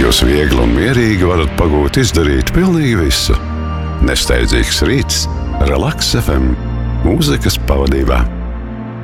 Jūs viegli un mierīgi varat pagūt izdarīt pilnīgi visu. Nesteidzīgs rīts, Relaks FM, mūzikas pavadībā.